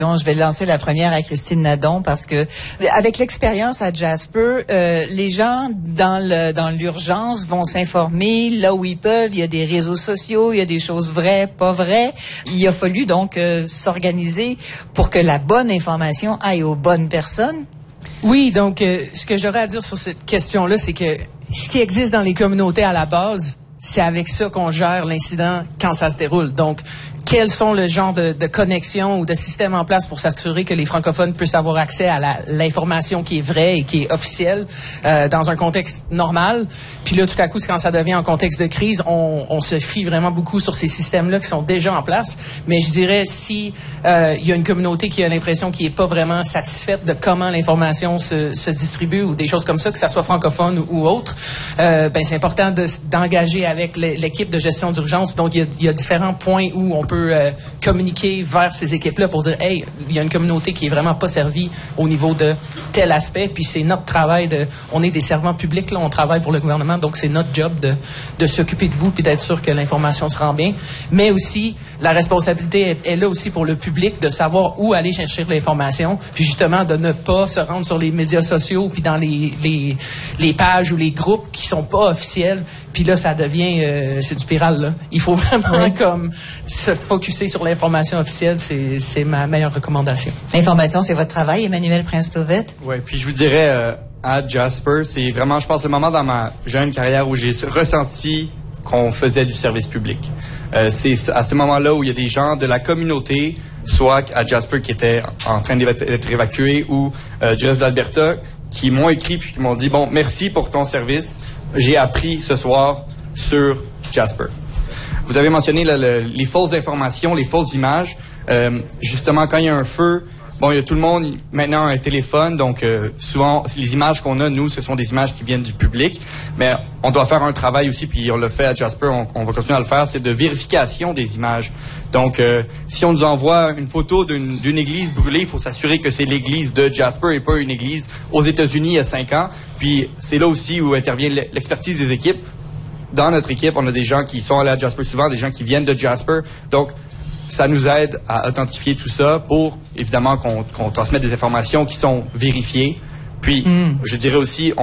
Je vais lancer la première à Christine Nadon parce que, avec l'expérience à Jasper, les gens dans l'urgence vont s'informer là où ils peuvent. Il y a des réseaux sociaux, il y a des choses vraies, pas vraies. Il a fallu donc s'organiser pour que la bonne information aille aux bonnes personnes. Oui, donc ce que j'aurais à dire sur cette question-là, c'est que ce qui existe dans les communautés à la base, c'est avec ça qu'on gère l'incident quand ça se déroule. Donc, quels sont le genre de connexions ou de systèmes en place pour s'assurer que les francophones puissent avoir accès à l'information qui est vraie et qui est officielle dans un contexte normal. Puis là, tout à coup, quand ça devient en contexte de crise, on se fie vraiment beaucoup sur ces systèmes-là qui sont déjà en place. Mais je dirais, si il y a une communauté qui a l'impression qu'il n'est pas vraiment satisfaite de comment l'information se distribue ou des choses comme ça, que ça soit francophone ou autre, ben c'est important d'engager avec l'équipe de gestion d'urgence. Donc, il y a différents points où on peut communiquer vers ces équipes-là pour dire, hey, il y a une communauté qui est vraiment pas servie au niveau de tel aspect, puis c'est notre travail on est des servants publics, là, on travaille pour le gouvernement, donc c'est notre job de s'occuper de vous puis d'être sûr que l'information se rend bien. Mais aussi, la responsabilité est là aussi pour le public de savoir où aller chercher l'information, puis justement de ne pas se rendre sur les médias sociaux puis dans les pages ou les groupes qui sont pas officiels, puis là, ça devient, c'est du spiral, là. Il faut vraiment comme se focusser sur l'information officielle, c'est ma meilleure recommandation. L'information, c'est votre travail, Emmanuel Prince-Tauvette? Oui, puis je vous dirais, à Jasper, c'est vraiment, je pense, le moment dans ma jeune carrière où j'ai ressenti qu'on faisait du service public. C'est à ce moment-là où il y a des gens de la communauté, soit à Jasper qui étaient en train d'être évacués, ou du reste de l'Alberta, qui m'ont écrit puis qui m'ont dit, bon, merci pour ton service, j'ai appris ce soir sur Jasper. Vous avez mentionné les fausses informations, les fausses images. Justement, quand il y a un feu, bon, il y a tout le monde maintenant un téléphone, donc souvent, les images qu'on a, nous, ce sont des images qui viennent du public, mais on doit faire un travail aussi, puis on le fait à Jasper, on va continuer à le faire, c'est de vérification des images. Donc, si on nous envoie une photo d'une église brûlée, il faut s'assurer que c'est l'église de Jasper et pas une église aux États-Unis il y a 5 ans. Puis, c'est là aussi où intervient l'expertise des équipes. Dans notre équipe, on a des gens qui sont allés à Jasper souvent, des gens qui viennent de Jasper. Donc, ça nous aide à authentifier tout ça pour, évidemment, qu'on transmette des informations qui sont vérifiées. Puis, je dirais aussi,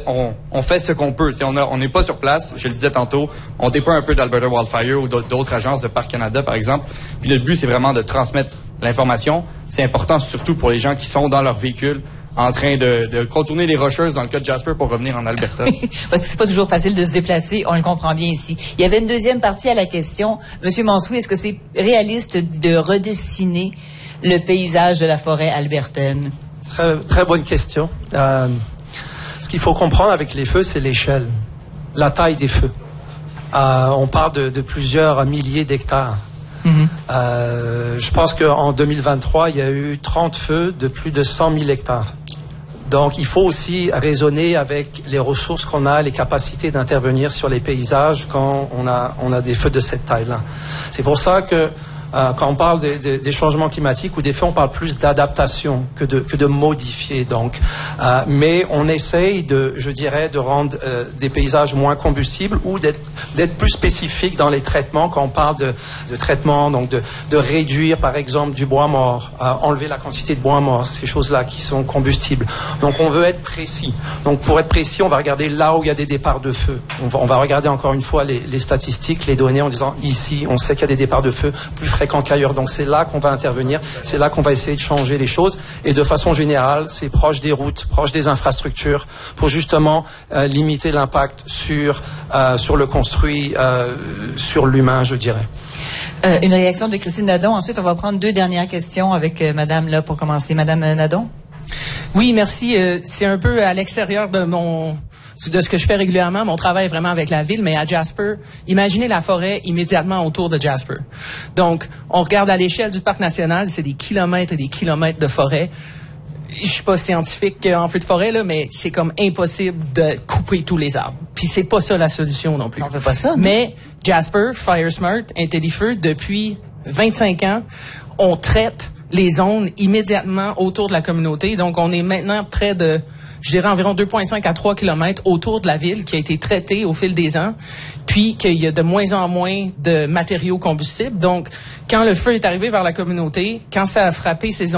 on fait ce qu'on peut. On n'est pas sur place, je le disais tantôt, on dépend un peu d'Alberta Wildfire ou d'autres agences de Parc Canada, par exemple. Puis, le but, c'est vraiment de transmettre l'information. C'est important, surtout pour les gens qui sont dans leur véhicule, en train de contourner les Rocheuses dans le cas de Jasper pour revenir en Alberta. Parce que c'est pas toujours facile de se déplacer, on le comprend bien ici. Il y avait une deuxième partie à la question. Monsieur Mansour, est-ce que c'est réaliste de redessiner le paysage de la forêt albertaine? Très, très bonne question. Ce qu'il faut comprendre avec les feux, c'est l'échelle, la taille des feux. On parle de plusieurs milliers d'hectares. Je pense qu'en 2023, il y a eu 30 feux de plus de 100 000 hectares. Donc, il faut aussi raisonner avec les ressources qu'on a, les capacités d'intervenir sur les paysages quand on a des feux de cette taille-là. C'est pour ça que quand on parle des changements climatiques ou des feux, on parle plus d'adaptation que de modifier. Donc, mais on essaye de rendre des paysages moins combustibles ou d'être plus spécifique dans les traitements. Quand on parle de traitement, donc de réduire par exemple du bois mort, enlever la quantité de bois mort, ces choses-là qui sont combustibles. Donc, on veut être précis. Donc, pour être précis, on va regarder là où il y a des départs de feu. On va regarder encore une fois les statistiques, les données en disant ici, on sait qu'il y a des départs de feu plus fréquents qu'ailleurs. Donc c'est là qu'on va intervenir, c'est là qu'on va essayer de changer les choses. Et de façon générale, c'est proche des routes, proche des infrastructures, pour justement limiter l'impact sur le construit, sur l'humain, je dirais. Une réaction de Christine Nadon. Ensuite, on va prendre 2 dernières questions avec Madame là pour commencer. Madame Nadon. Oui, merci. C'est un peu à l'extérieur de ce que je fais régulièrement. Mon travail est vraiment avec la ville, mais à Jasper, imaginez la forêt immédiatement autour de Jasper. Donc, on regarde à l'échelle du parc national, c'est des kilomètres et des kilomètres de forêt. Je suis pas scientifique en feu de forêt, là, mais c'est comme impossible de couper tous les arbres. Puis c'est pas ça la solution non plus. On fait pas ça, non? Mais Jasper, FireSmart, IntelliFeu, depuis 25 ans, on traite les zones immédiatement autour de la communauté. Donc, on est maintenant près de, je dirais, environ 2,5 à 3 kilomètres autour de la ville qui a été traitée au fil des ans. puis qu'il y a de moins en moins de matériaux combustibles. Donc, quand le feu est arrivé vers la communauté, quand ça a frappé ces